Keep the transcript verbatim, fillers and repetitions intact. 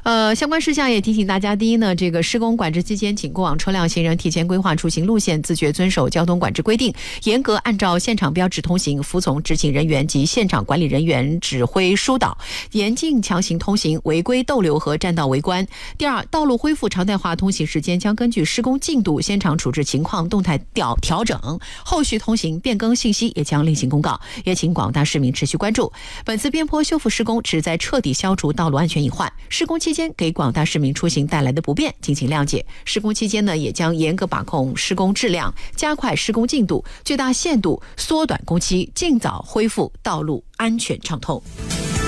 呃，相关事项也提醒大家，第一呢，这个施工管制期间，请过往车辆行人提前规划出行路线，自觉遵守交通管制规定，严格按照现场标志通行，服从执勤人员及现场管理人员指挥疏导，严禁强行通行、违规逗留和占道围观。第二，道路恢复常态化通行时间将根据施工进度、现场处置情况动态调调整，后续通行变更信息也将另行公告，也请广大市民持续关注。本次边坡修复施工旨在彻底消除道路安全隐患，施工期间给广大市民出行带来的不便，敬请谅解。施工期间呢，也将严格把控施工质量，加快施工进度，最大限度缩短工期，尽早恢复道路安全畅通。